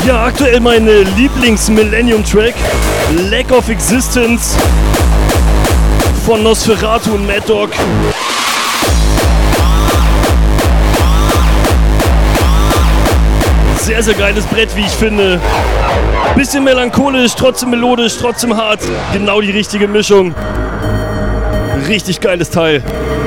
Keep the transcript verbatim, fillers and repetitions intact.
Ja, aktuell meine Lieblings-Millennium-Track, Lack of Existence von Nosferatu und Mad Dog. Sehr, sehr geiles Brett, wie ich finde. Bisschen melancholisch, trotzdem melodisch, trotzdem hart. Genau die richtige Mischung. Richtig geiles Teil.